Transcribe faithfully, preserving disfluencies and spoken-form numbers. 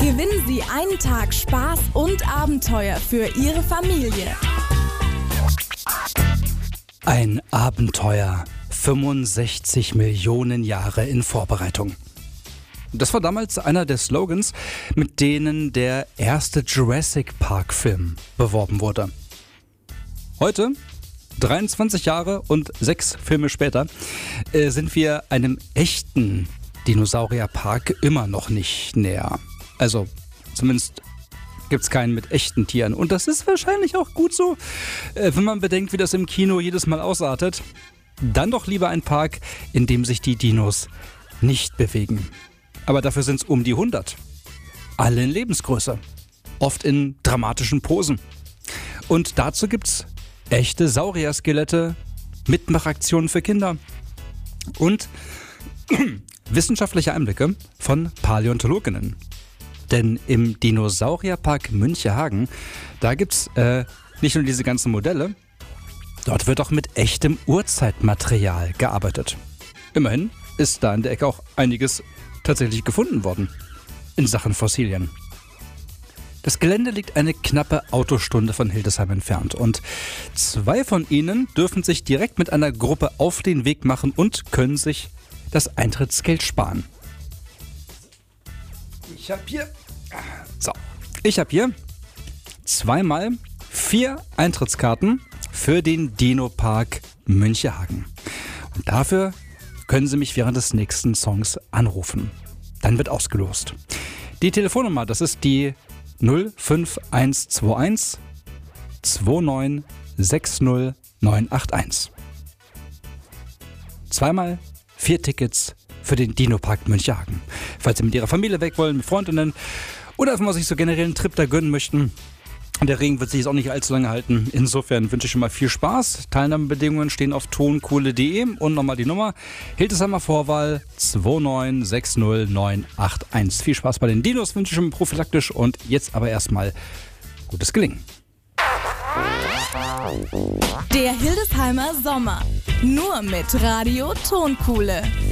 Gewinnen Sie einen Tag Spaß und Abenteuer für Ihre Familie. Ein Abenteuer. fünfundsechzig Millionen Jahre in Vorbereitung. Das war damals einer der Slogans, mit denen der erste Jurassic Park-Film beworben wurde. Heute, dreiundzwanzig Jahre und sechs Filme später, äh, sind wir einem echten Dinosaurierpark immer noch nicht näher. Also zumindest gibt es keinen mit echten Tieren. Und das ist wahrscheinlich auch gut so, äh, wenn man bedenkt, wie das im Kino jedes Mal ausartet. Dann doch lieber ein Park, in dem sich die Dinos nicht bewegen. Aber dafür sind es um die hundert. Alle in Lebensgröße. Oft in dramatischen Posen. Und dazu gibt's echte Saurier-Skelette, Mitmachaktionen für Kinder und wissenschaftliche Einblicke von Paläontologinnen. Denn im Dinosaurierpark Münchehagen, da gibt's äh, nicht nur diese ganzen Modelle, dort wird auch mit echtem Urzeitmaterial gearbeitet. Immerhin ist da in der Ecke auch einiges tatsächlich gefunden worden in Sachen Fossilien. Das Gelände liegt eine knappe Autostunde von Hildesheim entfernt und zwei von ihnen dürfen sich direkt mit einer Gruppe auf den Weg machen und können sich das Eintrittsgeld sparen. Ich habe hier, so, ich habe hier zweimal vier Eintrittskarten für den Dino-Park Münchehagen. Und dafür können Sie mich während des nächsten Songs anrufen. Dann wird ausgelost. Die Telefonnummer, das ist die null fünf eins zwei eins zwei neun sechs null neun acht eins. Zweimal vier Tickets für den Dino-Park Münchehagen. Falls Sie mit Ihrer Familie weg wollen, mit Freundinnen oder einfach mal sich so generell einen Trip da gönnen möchten. Der Regen wird sich jetzt auch nicht allzu lange halten. Insofern wünsche ich schon mal viel Spaß. Teilnahmebedingungen stehen auf tonkohle punkt de und nochmal die Nummer. Hildesheimer Vorwahl zwei neun sechs null neun acht eins. Viel Spaß bei den Dinos wünsche ich schon mal prophylaktisch und jetzt aber erstmal gutes Gelingen. Der Hildesheimer Sommer. Nur mit Radio Tonkuhle.